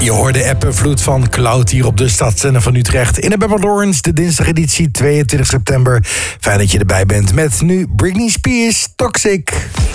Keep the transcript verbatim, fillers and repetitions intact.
Je hoorde Eppenvloed van Cloud hier op de Stadszender van Utrecht. In de Bepper Lawrence, de dinsdageditie tweeëntwintig september. Fijn dat je erbij bent met nu Britney Spears, Toxic.